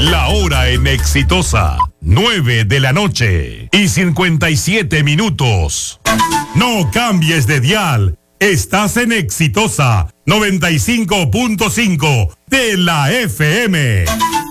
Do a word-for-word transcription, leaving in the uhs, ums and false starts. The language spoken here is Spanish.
La hora en Exitosa, nueve de la noche y cincuenta y siete minutos. No cambies de dial. Estás en Exitosa noventa y cinco punto cinco de la F M.